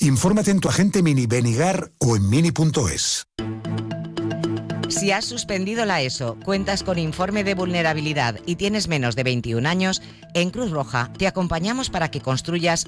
Infórmate en tu agente Mini Benigar o en mini.es. Si has suspendido la ESO, cuentas con informe de vulnerabilidad y tienes menos de 21 años, en Cruz Roja te acompañamos para que construyas